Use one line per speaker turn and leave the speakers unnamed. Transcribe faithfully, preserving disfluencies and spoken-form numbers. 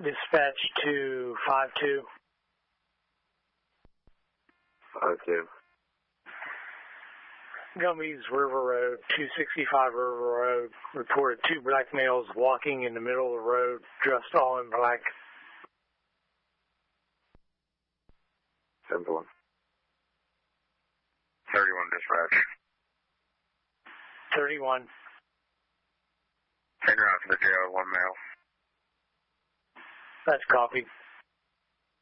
Dispatch to five two.
five two.
Gumby's River Road, two sixty-five River Road, reported two black males walking in the middle of the road, dressed all in black.
ten one.
thirty-one dispatch.
thirty-one.
Figure out to the jail, one male.
That's copied.